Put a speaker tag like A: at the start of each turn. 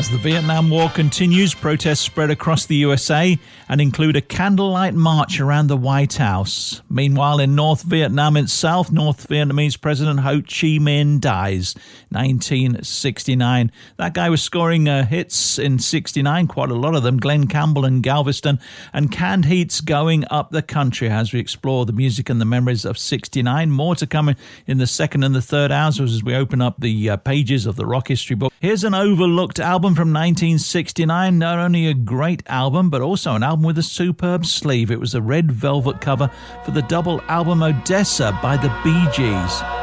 A: As the Vietnam War continues, protests spread across the USA and include a candlelight march around the White House. Meanwhile, in North Vietnam itself, North Vietnamese President Ho Chi Minh dies, 1969. That guy was scoring hits in 69, quite a lot of them, Glen Campbell and Galveston, and canned heats going up the country as we explore the music and the memories of 69. More to come in the second and the third hours as we open up the pages of the rock history book. Here's an overlooked album from 1969, not only a great album, but also an album with a superb sleeve. It was a red velvet cover for the double album Odessa by the Bee Gees.